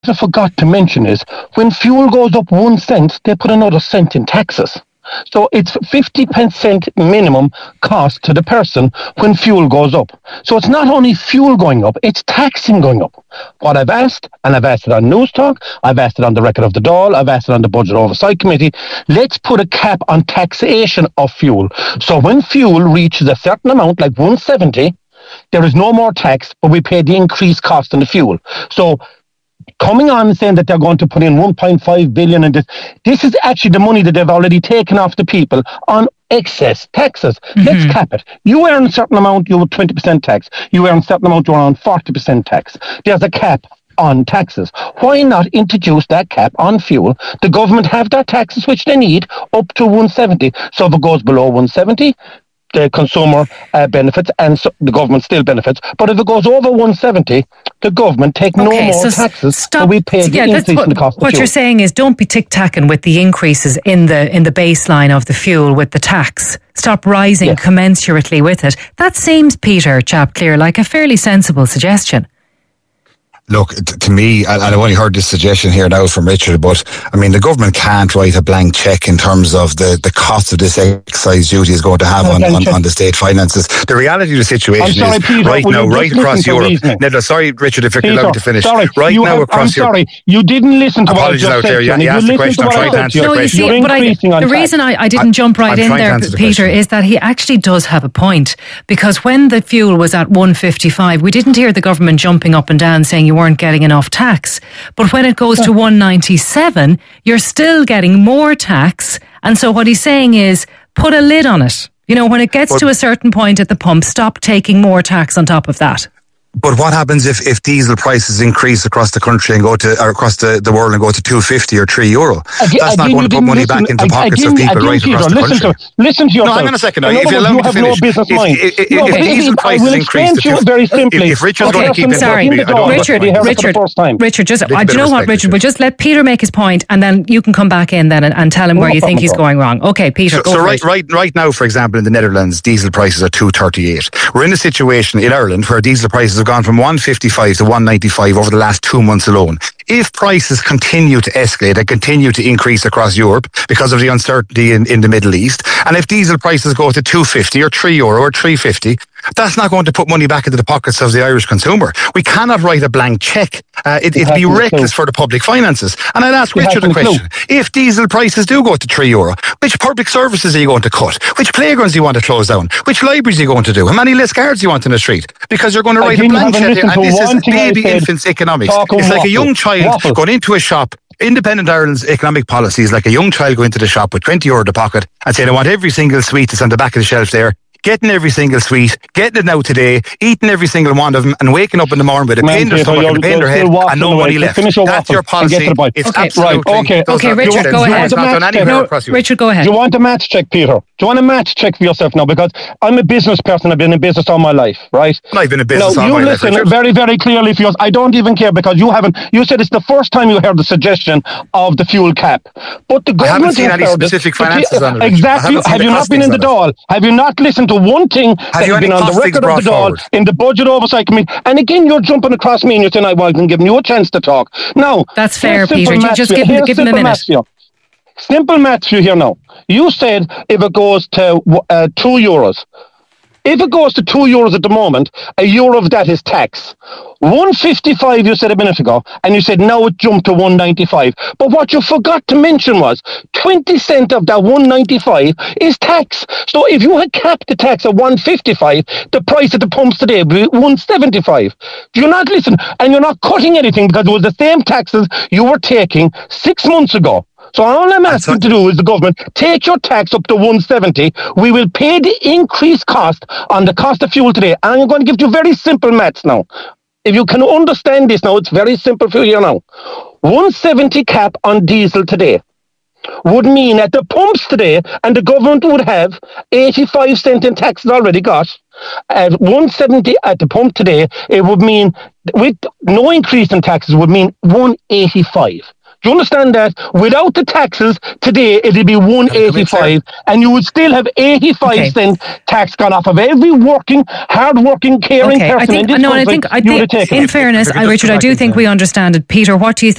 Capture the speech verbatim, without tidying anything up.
I forgot to mention is when fuel goes up one cent, they put another cent in taxes. So it's fifty percent minimum cost to the person when fuel goes up. So it's not only fuel going up, it's taxing going up. What I've asked, and I've asked it on News Talk, I've asked it on the Record of the Dáil, I've asked it on the Budget Oversight Committee, let's put a cap on taxation of fuel. So when fuel reaches a certain amount, like one seventy, there is no more tax, but we pay the increased cost on the fuel. So coming on and saying that they're going to put in one point five billion in this, this is actually the money that they've already taken off the people on excess taxes. Mm-hmm. Let's cap it. You earn a certain amount, you have twenty percent tax. You earn a certain amount, you're on forty percent tax. There's a cap on taxes. Why not introduce that cap on fuel? The government have their taxes, which they need, up to one seventy. So if it goes below one seventy, the consumer uh, benefits and so the government still benefits. But if it goes over one seventy, the government take okay, no more so taxes. Stop. So we pay the yeah, increase what, in the cost of What fuel. You're saying is don't be tic-tacking with the increases in the in the baseline of the fuel with the tax. Stop rising yes. commensurately with it. That seems, Peter Chapclear, like a fairly sensible suggestion. Look, to me, and I've only heard this suggestion here now from Richard, but I mean, the government can't write a blank cheque in terms of the, the cost of this excise duty is going to have on, on, on the state finances. The reality of the situation sorry, is Peter, right now, right across Europe. No, no, sorry, Richard, if you're allowed to finish. Sorry, right now have, across I'm Europe. sorry, you didn't listen to Apologies what I just out there. said. You, you asked the question. I'm trying to answer no, the question. See, but I, the reason I, I didn't jump right in there, Peter, is that he actually does have a point. Because when the fuel was at one fifty-five, we didn't hear the government jumping up and down saying you weren't getting enough tax. But when it goes to one ninety-seven, you're still getting more tax. And so what he's saying is put a lid on it. You know, when it gets but, to a certain point at the pump, stop taking more tax on top of that. But what happens if, if diesel prices increase across the country and go to, or across the, the world and go to two fifty or three euro? Again, That's not going to put money listen, back into I, pockets again, of people again, right Peter, across the listen country. To, listen to yourself. No, hang on a second. Now, in if you allow me to finish, no business if, mind. if, if, no, if diesel prices increase, to you very simply. If, if Richard's okay, going to keep sorry, me, Richard, Richard, Richard, just uh, do you know what, Richard? We'll just let Peter make his point, and then you can come back in then and, and tell him where you think he's going wrong. Okay, Peter. So, go so for right, it. right, right now, for example, in the Netherlands, diesel prices are two thirty-eight. We're in a situation in Ireland where diesel prices have gone from one fifty-five to one ninety-five over the last two months alone. If prices continue to escalate and continue to increase across Europe because of the uncertainty in, in the Middle East, and if diesel prices go to two fifty or three euro or three fifty, that's not going to put money back into the pockets of the Irish consumer. We cannot write a blank cheque. Uh, it, it'd be reckless for the public finances. And I'd ask Richard a question. If diesel prices do go to three euro, which public services are you going to cut? Which playgrounds do you want to close down? Which libraries are you going to do? How many less guards do you want in the street? Because you're going to write a blank cheque, and this is baby infants economics. It's like a young child going into a shop. Independent Ireland's economic policy is like a young child going into the shop with twenty euro in the pocket and saying, I want every single sweet that's on the back of the shelf there. Getting every single sweet, getting it now today, eating every single one of them, and waking up in the morning with a pain in their stomach and a pain in their head, and no money left. That's your policy. It's okay. absolutely... Right. Okay, okay Richard, go ahead. No, Richard, go ahead. Do you want a match check, Peter? Do you want a match check for yourself now? Because I'm a business person. I've been in business all my life, right? I've been in business now, all my life, life, listen very, very clearly for yours. I don't even care because you haven't... You said it's the first time you heard the suggestion of the fuel cap. But the government... I haven't seen any specific finances on it. Exactly. Have you not been in the Dáil? Have you not listened to one thing... Have you been on the Record of the Dáil, in the Budget Oversight Committee, and again you're jumping across me and you're saying I wasn't giving you a chance to talk. Now that's fair, Peter. You just give, give him a minute. Simple maths for you here now. You said if it goes to uh, two euros. If it goes to two euros at the moment, a euro of that is tax. one fifty-five you said a minute ago, and you said now it jumped to one ninety-five. But what you forgot to mention was twenty cent of that one ninety-five is tax. So if you had capped the tax at one fifty-five, the price at the pumps today would be one seventy-five. Do you not listen? And you're not cutting anything because it was the same taxes you were taking six months ago. So all I'm asking to do is the government, take your tax up to one seventy. We will pay the increased cost on the cost of fuel today. And I'm going to give you very simple maths now. If you can understand this now, it's very simple for you here now. one seventy cap on diesel today would mean at the pumps today, and the government would have eighty-five cent in taxes already got. At one seventy at the pump today, it would mean, with no increase in taxes, would mean one eighty-five. Do you understand that? Without the taxes, today it'd be one eighty-five, and you would still have eighty-five okay. cent tax gone off of every working, hard-working, caring okay. person I think, in this no, country. I think, I think in fairness, I, Richard, I do think we understand it. Peter, what do you think?